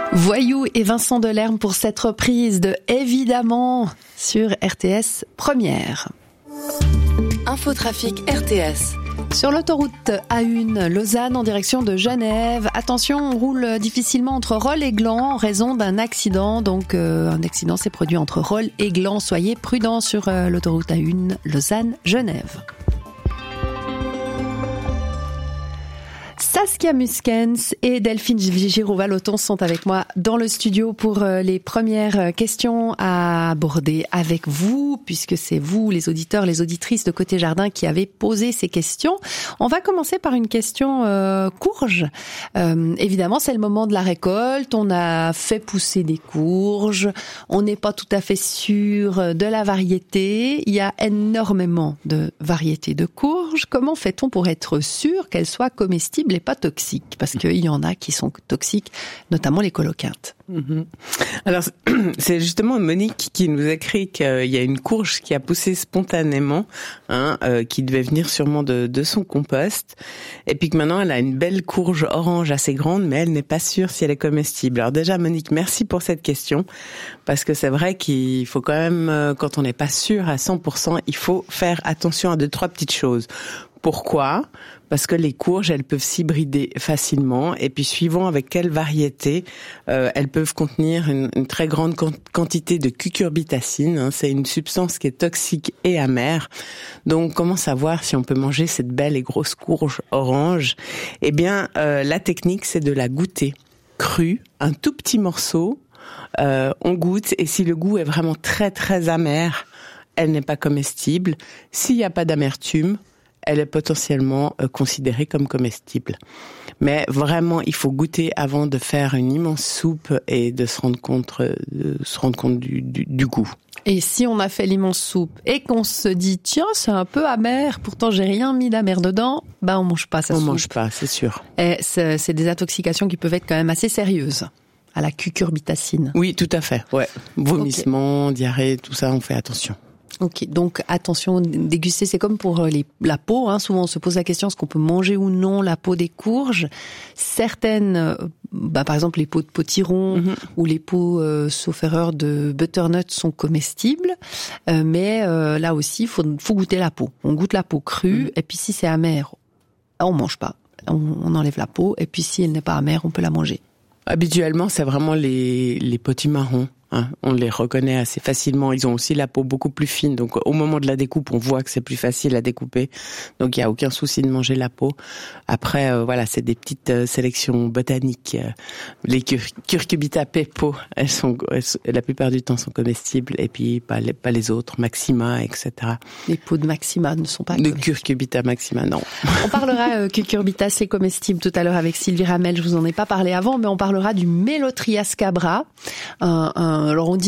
Voyou et Vincent Delerme pour cette reprise de Évidemment sur RTS Première. Infotrafic RTS. Sur l'autoroute A1 Lausanne en direction de Genève, attention, on roule difficilement entre Rolle et Gland en raison d'un accident. Donc un accident s'est produit entre Rolle et Gland. Soyez prudents sur l'autoroute A1 Lausanne-Genève. Saskia Muskens et Delphine Giroux-Vallotton sont avec moi dans le studio pour les premières questions à aborder avec vous, puisque c'est vous, les auditeurs, les auditrices de Côté Jardin, qui avez posé ces questions. On va commencer par une question courge. Évidemment, c'est le moment de la récolte. On a fait pousser des courges. On n'est pas tout à fait sûr de la variété. Il y a énormément de variétés de courges. Comment fait-on pour être sûr qu'elles soient comestibles et pas toxiques, parce qu'il y en a qui sont toxiques, notamment les coloquintes. Alors, c'est justement Monique qui nous a écrit qu'il y a une courge qui a poussé spontanément, qui devait venir sûrement de son compost, et puis que maintenant elle a une belle courge orange assez grande, mais elle n'est pas sûre si elle est comestible. Alors déjà, Monique, merci pour cette question, parce que c'est vrai qu'il faut quand même, quand on n'est pas sûr à 100%, il faut faire attention à 2-3 petites choses. Pourquoi ? Parce que les courges, elles peuvent s'hybrider facilement, et puis suivant avec quelle variété, elles peuvent contenir une très grande quantité de cucurbitacine. C'est une substance qui est toxique et amère. Donc, comment savoir si on peut manger cette belle et grosse courge orange ? Eh bien, la technique, c'est de la goûter crue, un tout petit morceau. On goûte, et si le goût est vraiment très très amer, elle n'est pas comestible. S'il n'y a pas d'amertume, elle est potentiellement considérée comme comestible. Mais vraiment, il faut goûter avant de faire une immense soupe et de se rendre compte du goût. Et si on a fait l'immense soupe et qu'on se dit, tiens, c'est un peu amer, pourtant j'ai rien mis d'amer dedans, on mange pas sa soupe. On mange pas, c'est sûr. Et c'est des intoxications qui peuvent être quand même assez sérieuses. À la cucurbitacine. Oui, tout à fait. Ouais. Vomissements, diarrhée, tout ça, on fait attention. Ok, donc attention, déguster, c'est comme pour la peau. Souvent, on se pose la question est-ce qu'on peut manger ou non la peau des courges. Certaines, par exemple les peaux de potiron ou les peaux, sauf erreur, de butternut sont comestibles. Mais là aussi, faut goûter la peau. On goûte la peau crue, et puis si c'est amer, on mange pas. On enlève la peau, et puis si elle n'est pas amère, on peut la manger. Habituellement, c'est vraiment les potimarrons. On les reconnaît assez facilement. Ils ont aussi la peau beaucoup plus fine. Donc, au moment de la découpe, on voit que c'est plus facile à découper. Donc, il n'y a aucun souci de manger la peau. Après, c'est des petites sélections botaniques. Les curcubita pepo, la plupart du temps, sont comestibles. Et puis, pas les autres, maxima, etc. Les peaux de maxima ne sont pas comestibles. De curcubita maxima, non. On parlera cucurbita, c'est comestible tout à l'heure avec Sylvie Ramel. Je vous en ai pas parlé avant, mais on parlera du Mélotrias cabra. Alors on dit